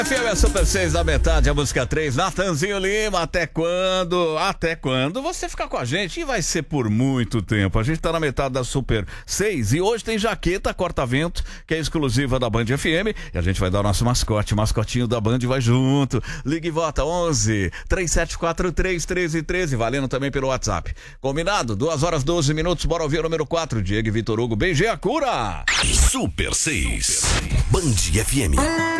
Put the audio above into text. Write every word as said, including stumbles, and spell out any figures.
F M é Super seis da metade, a música três, Natanzinho Lima, até quando? Até quando você ficar com a gente? E vai ser por muito tempo. A gente tá na metade da Super seis e hoje tem jaqueta corta-vento, que é exclusiva da Band F M, e a gente vai dar o nosso mascote, mascotinho da Band vai junto. Ligue e vota onze, três sete quatro três, um três um três, valendo também pelo WhatsApp. Combinado? duas horas doze minutos, bora ouvir o número quatro, Diego e Vitor Hugo, B G a cura. Super seis, Band F M.